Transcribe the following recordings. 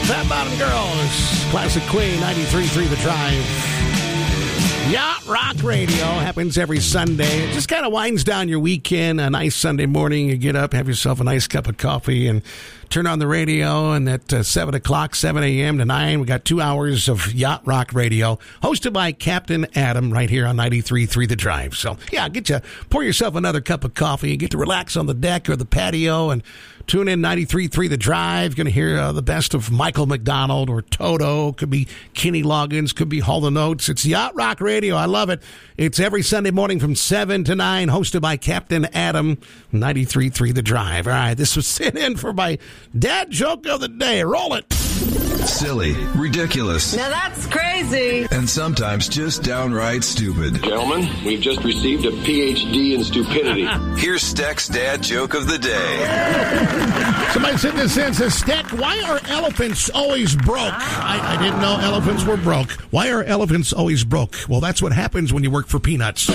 Fat Bottom Girls, classic Queen, 93.3 The Drive. Yacht Rock Radio happens every Sunday. It just kind of winds down your weekend. A nice Sunday morning, you get up, have yourself a nice cup of coffee, and turn on the radio. And at 7 o'clock, 7 a.m. to 9, we got 2 hours of Yacht Rock Radio, hosted by Captain Adam, right here on 93.3 The Drive. So, yeah, pour yourself another cup of coffee. You get to relax on the deck or the patio and tune in 93.3 The Drive. Going to hear the best of Michael McDonald or Toto. Could be Kenny Loggins. Could be Hall & Oates. It's Yacht Rock Radio. I love it. It's every Sunday morning from 7 to 9, hosted by Captain Adam, 93.3 The Drive. All right, this was sent in for my dad joke of the day. Roll it. Silly, ridiculous. Now that's crazy. And sometimes just downright stupid. Gentlemen, we've just received a PhD in stupidity. Here's Steck's dad joke of the day. Somebody sent this in, says, Steck, why are elephants always broke? I didn't know elephants were broke. Why are elephants always broke? Well, that's what happens when you work for peanuts.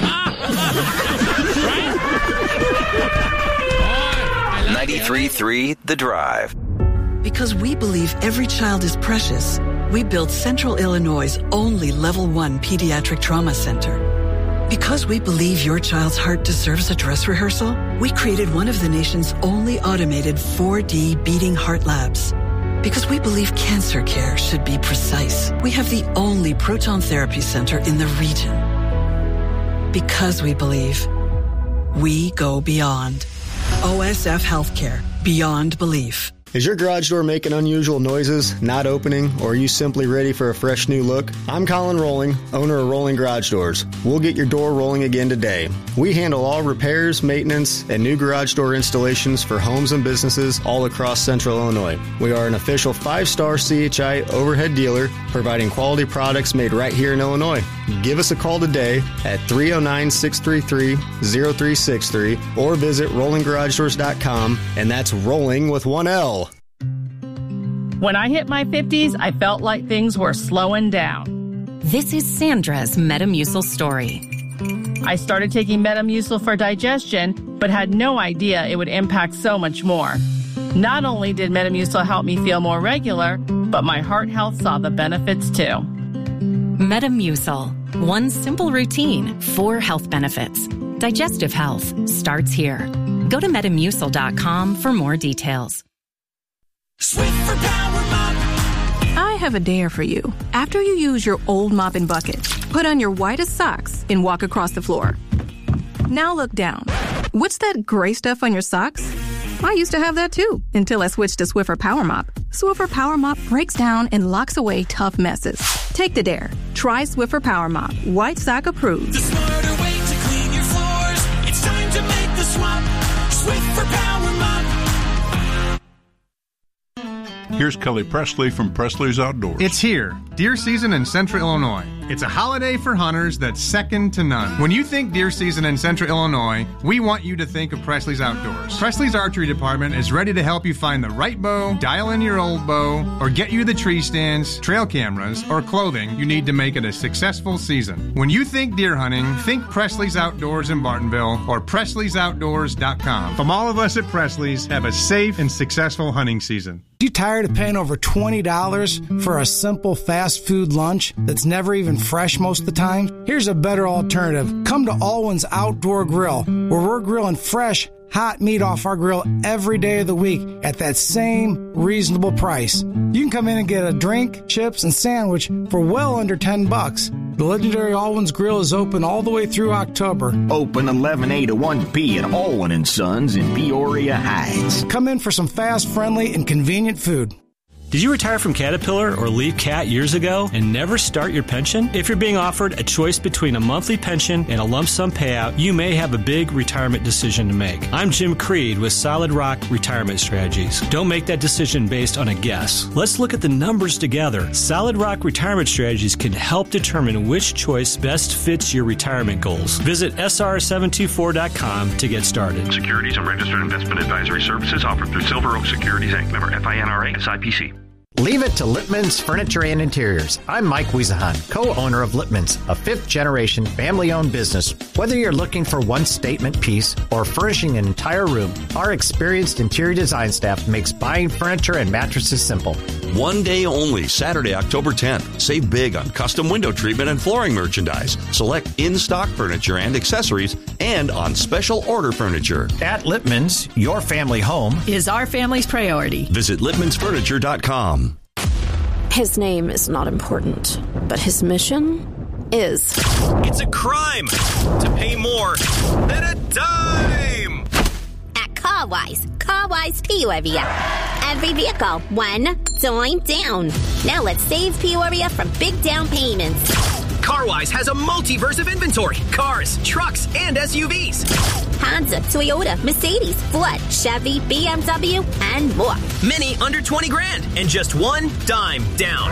93.3 The Drive. Because we believe every child is precious, we built Central Illinois' only Level 1 Pediatric Trauma Center. Because we believe your child's heart deserves a dress rehearsal, we created one of the nation's only automated 4D beating heart labs. Because we believe cancer care should be precise, we have the only proton therapy center in the region. Because we believe, we go beyond. OSF Healthcare, beyond belief. Is your garage door making unusual noises, not opening, or are you simply ready for a fresh new look? I'm Colin Rolling, owner of Rolling Garage Doors. We'll get your door rolling again today. We handle all repairs, maintenance, and new garage door installations for homes and businesses all across Central Illinois. We are an official 5-star CHI overhead dealer, providing quality products made right here in Illinois. Give us a call today at 309-633-0363 or visit rollinggaragedoors.com, and that's rolling with one L. When I hit my 50s, I felt like things were slowing down. This is Sandra's Metamucil story. I started taking Metamucil for digestion, but had no idea it would impact so much more. Not only did Metamucil help me feel more regular, but my heart health saw the benefits too. Metamucil. One simple routine, 4 health benefits. Digestive health starts here. Go to Metamucil.com for more details. Swiffer Power Mop. I have a dare for you. After you use your old mop and bucket, put on your whitest socks and walk across the floor. Now look down. What's that gray stuff on your socks? I used to have that too, until I switched to Swiffer Power Mop. Swiffer Power Mop breaks down and locks away tough messes. Take the dare. Try Swiffer Power Mop. White sock approved. The smarter way to clean your floors. It's time to make the swap. Swiffer Power Mop. Here's Kelly Presley from Presley's Outdoors. It's here, deer season in Central Illinois. It's a holiday for hunters that's second to none. When you think deer season in Central Illinois, we want you to think of Presley's Outdoors. Presley's Archery Department is ready to help you find the right bow, dial in your old bow, or get you the tree stands, trail cameras, or clothing you need to make it a successful season. When you think deer hunting, think Presley's Outdoors in Bartonville or Presley'sOutdoors.com. From all of us at Presley's, have a safe and successful hunting season. You tired of paying over $20 for a simple fast food lunch that's never even fresh most of the time? Here's a better alternative. Come to Alwyn's Outdoor Grill, where we're grilling fresh, hot meat off our grill every day of the week at that same reasonable price. You can come in and get a drink, chips, and sandwich for well under $10. The legendary Alwyn's Grill is open all the way through October. Open 11A to 1P at Alwyn & Sons in Peoria Heights. Come in for some fast, friendly, and convenient food. Did you retire from Caterpillar or leave CAT years ago and never start your pension? If you're being offered a choice between a monthly pension and a lump sum payout, you may have a big retirement decision to make. I'm Jim Creed with Solid Rock Retirement Strategies. Don't make that decision based on a guess. Let's look at the numbers together. Solid Rock Retirement Strategies can help determine which choice best fits your retirement goals. Visit SR724.com to get started. Securities and registered investment advisory services offered through Silver Oak Securities Inc. Member FINRA SIPC. Leave it to Lippman's Furniture and Interiors. I'm Mike Wiesahan, co-owner of Lippman's, a fifth-generation family-owned business. Whether you're looking for one statement piece or furnishing an entire room, our experienced interior design staff makes buying furniture and mattresses simple. One day only, Saturday, October 10th. Save big on custom window treatment and flooring merchandise. Select in-stock furniture and accessories, and on special order furniture. At Lippman's, your family home is our family's priority. Visit lippmansfurniture.com. His name is not important, but his mission is. It's a crime to pay more than a dime. At CarWise Peoria. Every vehicle, one dime down. Now let's save Peoria from big down payments. CarWise has a multiverse of inventory. Cars, trucks, and SUVs. Honda, Toyota, Mercedes, Ford, Chevy, BMW, and more. Many under 20 grand and just one dime down.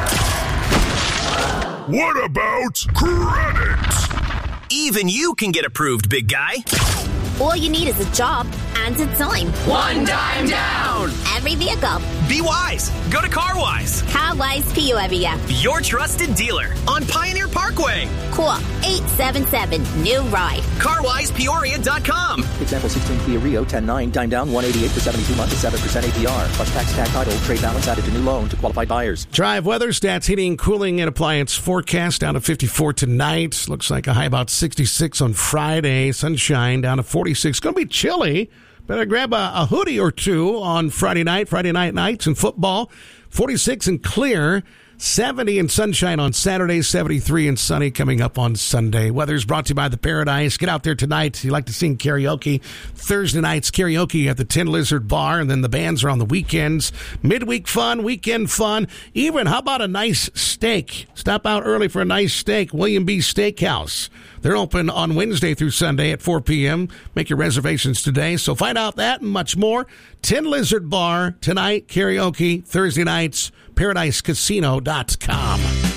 What about credit? Even you can get approved, big guy. All you need is a job and a dime. One dime down. Every vehicle. Be wise. Go to CarWise. CarWise Peoria. Your trusted dealer on Pioneer Parkway. Call 877-NEW-RIDE. CarWisePeoria.com. Example 16 Kia Rio 10.9 dime down 188 for 72 months at 7% APR. Plus tax title trade balance added to new loan to qualified buyers. Drive weather stats, heating, cooling, and appliance forecast down to 54 tonight. Looks like a high about 66 on Friday. Sunshine down to 46. Going to be chilly. Better grab a hoodie or two on Friday night nights in football. 46 and clear. 70 and sunshine on Saturday, 73 and sunny coming up on Sunday. Weather's brought to you by The Paradise. Get out there tonight. You like to sing karaoke. Thursday night's karaoke at the Tin Lizard Bar, and then the bands are on the weekends. Midweek fun, weekend fun. Even, how about a nice steak? Stop out early for a nice steak. William B. Steakhouse. They're open on Wednesday through Sunday at 4 p.m. Make your reservations today. So find out that and much more. Tin Lizard Bar, tonight, karaoke, Thursday nights, ParadiseCasino.com.